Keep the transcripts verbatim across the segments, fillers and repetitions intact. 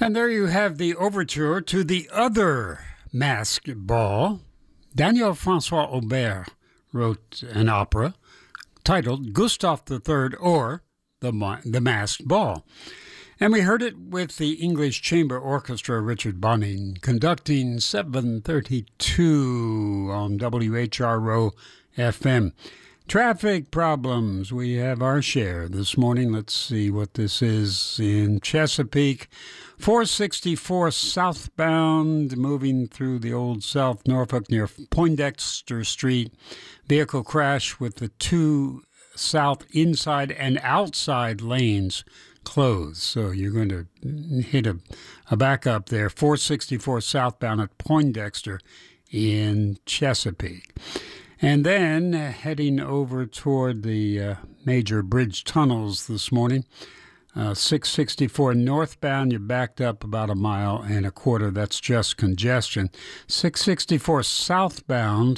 And there you have the overture to the other masked ball. Daniel Francois Aubert wrote an opera titled Gustav the Third, or the, the Masked Ball. And we heard it with the English Chamber Orchestra, Richard Bonning, conducting seven thirty-two on W H R O F M. Traffic problems, we have our share this morning. Let's see what this is in Chesapeake. four sixty-four southbound, moving through the Old South Norfolk near Poindexter Street. Vehicle crash with the two south inside and outside lanes closed. So you're going to hit a, a backup there. four sixty-four southbound at Poindexter in Chesapeake. And then uh, heading over toward the uh, major bridge tunnels this morning, uh, six sixty-four northbound, you're backed up about a mile and a quarter. That's just congestion. six sixty-four southbound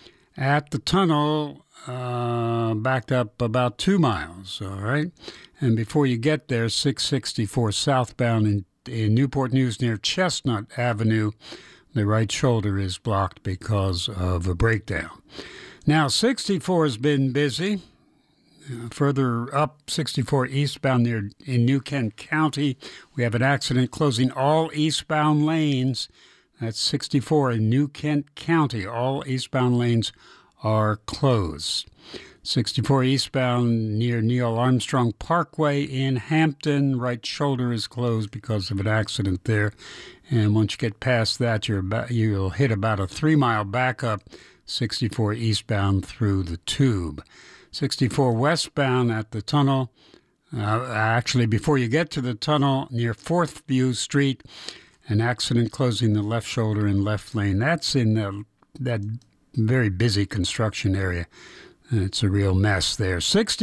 at the tunnel, uh, backed up about two miles, all right? And before you get there, six sixty-four southbound in, in Newport News near Chestnut Avenue, the right shoulder is blocked because of a breakdown. Now, sixty-four has been busy. Uh, further up, sixty-four eastbound near in New Kent County, we have an accident closing all eastbound lanes. That's sixty-four in New Kent County. All eastbound lanes are closed. sixty-four eastbound near Neil Armstrong Parkway in Hampton. Right shoulder is closed because of an accident there. And once you get past that, you're about, you'll hit about a three-mile backup, sixty-four eastbound through the tube. sixty-four westbound at the tunnel. Uh, actually, before you get to the tunnel, near Fourth View Street, an accident closing the left shoulder and left lane. That's in the, that very busy construction area. It's a real mess there.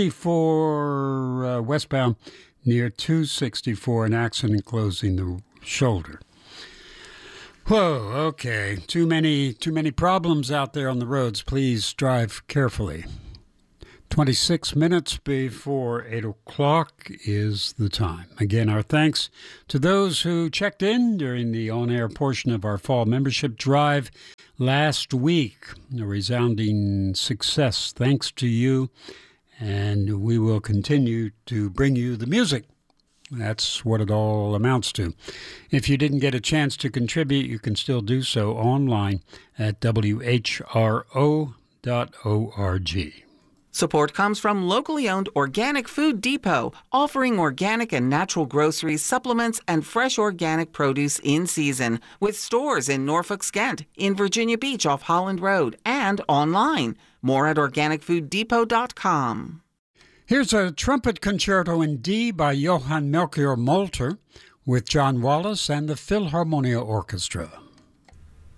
sixty-four uh, westbound near two sixty-four, an accident closing the shoulder. Whoa, okay. Too many, too many problems out there on the roads. Please drive carefully. twenty-six minutes before eight o'clock is the time. Again, our thanks to those who checked in during the on-air portion of our fall membership drive last week. A resounding success. Thanks to you. And we will continue to bring you the music. That's what it all amounts to. If you didn't get a chance to contribute, you can still do so online at W H R O dot org. Support comes from locally owned Organic Food Depot, offering organic and natural groceries, supplements, and fresh organic produce in season, with stores in Norfolk, Skent, in Virginia Beach off Holland Road, and online. More at organic food depot dot com. Here's a trumpet concerto in D by Johann Melchior Molter with John Wallace and the Philharmonia Orchestra.